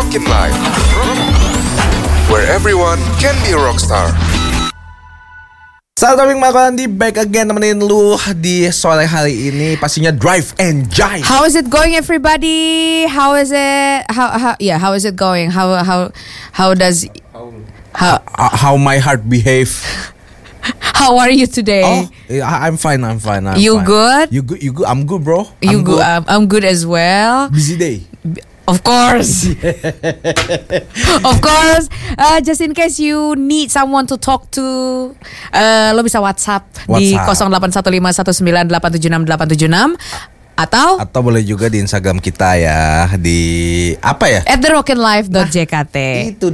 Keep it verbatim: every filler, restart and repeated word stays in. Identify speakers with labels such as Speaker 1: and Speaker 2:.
Speaker 1: Rockin' Life, where everyone can be a rockstar.
Speaker 2: Selamat pagi makan di back again temenin lu di sore hari ini pastinya drive and jive.
Speaker 3: How is it going, everybody? How is it? How how yeah? How is it going? How how how does how
Speaker 2: Uh, how my heart behave?
Speaker 3: how are you today?
Speaker 2: Oh, I- I'm fine. I'm fine. I'm
Speaker 3: You
Speaker 2: fine.
Speaker 3: good?
Speaker 2: You good? You good? I'm good, bro.
Speaker 3: You
Speaker 2: I'm
Speaker 3: good? Um, I'm good as well.
Speaker 2: Busy day.
Speaker 3: Of course. Of course. Uh, just in case you need someone to talk to, uh, lo bisa WhatsApp, di
Speaker 2: WhatsApp.
Speaker 3: nol delapan satu lima satu sembilan delapan tujuh enam delapan tujuh enam atau
Speaker 2: Atau boleh juga di Instagram kita ya di apa ya?
Speaker 3: at the rockinlife dot j k t.
Speaker 2: Itu